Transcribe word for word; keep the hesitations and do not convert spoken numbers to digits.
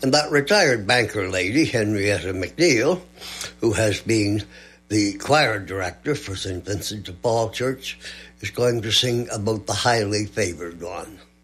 And that retired banker lady, Henrietta McNeil, who has been the choir director for Saint Vincent de Paul Church, is going to sing about the highly favoured one.